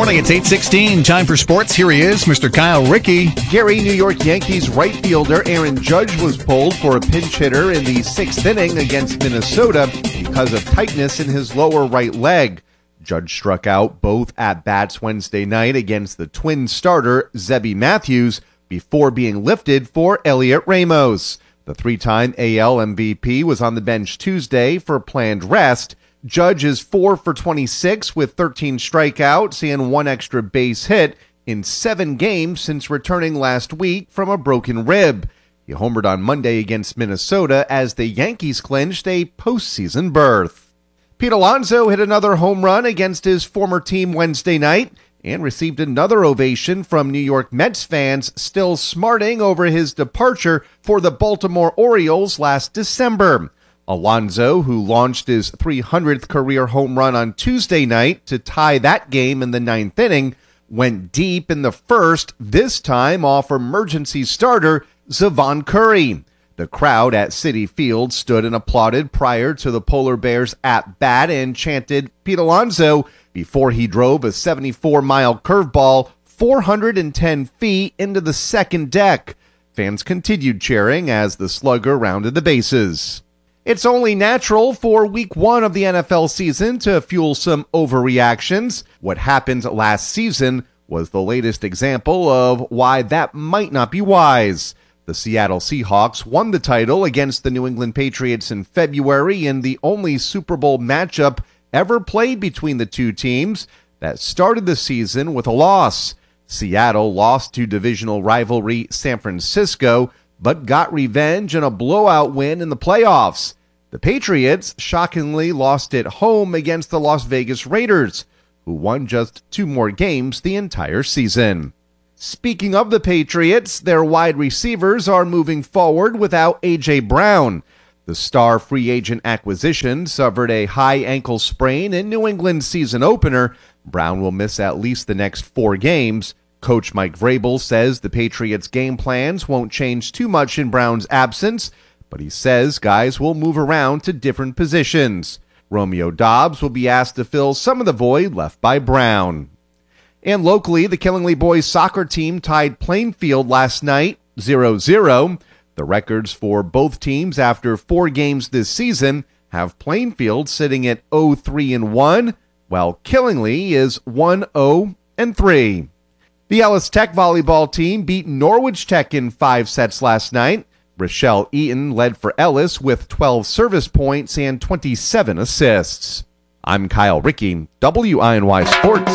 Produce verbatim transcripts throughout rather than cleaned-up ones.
morning. It's eight sixteen. Time for sports. Here he is, Mister Kyle Rickey. Gary, New York Yankees right fielder Aaron Judge was pulled for a pinch hitter in the sixth inning against Minnesota because of tightness in his lower right leg. Judge struck out both at-bats Wednesday night against the Twins starter Zebby Matthews before being lifted for Elliot Ramos. The three-time A L M V P was on the bench Tuesday for planned rest. Judge is four for twenty-six with thirteen strikeouts and one extra base hit in seven games since returning last week from a broken rib. He homered on Monday against Minnesota as the Yankees clinched a postseason berth. Pete Alonso hit another home run against his former team Wednesday night and received another ovation from New York Mets fans still smarting over his departure for the Baltimore Orioles last December. Alonso, who launched his three hundredth career home run on Tuesday night to tie that game in the ninth inning, went deep in the first, this time off emergency starter Zavon Curry. The crowd at Citi Field stood and applauded prior to the Polar Bears at-bat and chanted Pete Alonso before he drove a seventy-four mile curveball four hundred ten feet into the second deck. Fans continued cheering as the slugger rounded the bases. It's only natural for week one of the N F L season to fuel some overreactions. What happened last season was the latest example of why that might not be wise. The Seattle Seahawks won the title against the New England Patriots in February in the only Super Bowl matchup ever played between the two teams that started the season with a loss. Seattle lost to divisional rivalry San Francisco, but got revenge in a blowout win in the playoffs. The Patriots shockingly lost at home against the Las Vegas Raiders, who won just two more games the entire season. Speaking of the Patriots, their wide receivers are moving forward without A J. Brown. The star free agent acquisition suffered a high ankle sprain in New England's season opener. Brown will miss at least the next four games. Coach Mike Vrabel says the Patriots' game plans won't change too much in Brown's absence, but he says guys will move around to different positions. Romeo Doubs will be asked to fill some of the void left by Brown. And locally, the Killingly boys soccer team tied Plainfield last night, zero zero. The records for both teams after four games this season have Plainfield sitting at oh three and one, while Killingly is one oh and three. The Ellis Tech volleyball team beat Norwich Tech in five sets last night. Rochelle Eaton led for Ellis with twelve service points and twenty-seven assists. I'm Kyle Rickey, W I N Y Sports.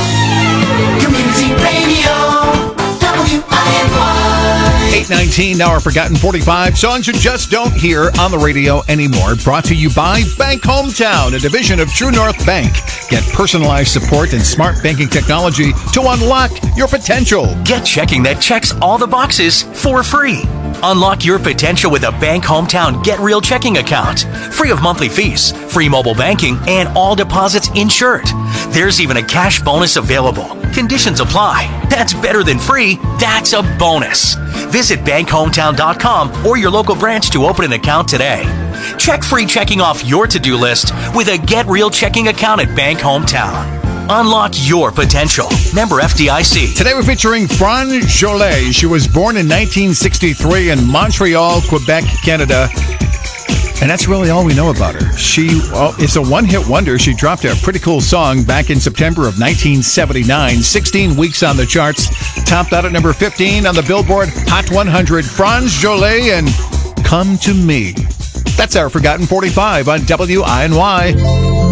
Community Radio, W I N Y. eight nineteen, now our forgotten forty-five songs you just don't hear on the radio anymore. Brought to you by Bank Hometown, a division of True North Bank. Get personalized support and smart banking technology to unlock your potential. Get checking that checks all the boxes for free. Unlock your potential with a Bank Hometown Get Real checking account. Free of monthly fees, free mobile banking, and all deposits insured. There's even a cash bonus available. Conditions apply. That's better than free. That's a bonus. Visit bank hometown dot com or your local branch to open an account today. Check free checking off your to-do list with a Get Real checking account at Bank Hometown. Unlock your potential. Member F D I C. Today we're featuring Fran Jolet. She was born in nineteen sixty-three in Montreal, Quebec, Canada. And that's really all we know about her. She well, is a one-hit wonder. She dropped a pretty cool song back in September of nineteen seventy-nine. sixteen weeks on the charts. Topped out at number fifteen on the Billboard Hot one hundred. Fran Jolet and Come to Me. That's our Forgotten forty-five on W I N Y.